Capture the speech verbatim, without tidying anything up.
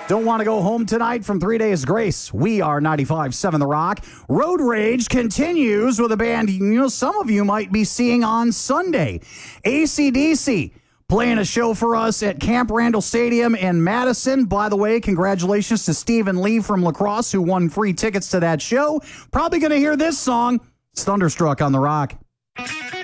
Don't want to go home tonight from Three Days Grace. We are ninety-five point seven The Rock. Road Rage continues with a band you know some of you might be seeing on Sunday. A C D C playing a show for us at Camp Randall Stadium in Madison. By the way, congratulations to Stephen Lee from La Crosse who won free tickets to that show. Probably going to hear this song. It's Thunderstruck on The Rock.